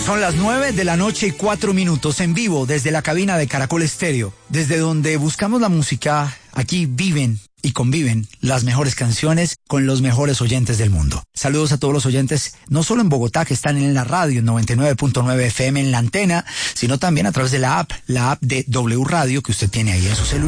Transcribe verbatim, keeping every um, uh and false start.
Son las nueve de la noche y cuatro minutos en vivo desde la cabina de Caracol Estéreo, desde donde buscamos la música. Aquí viven y conviven las mejores canciones con los mejores oyentes del mundo. Saludos a todos los oyentes, no solo en Bogotá, que están en la radio en noventa y nueve punto nueve F M en la antena, sino también a través de la app, la app de W Radio que usted tiene ahí en su celular.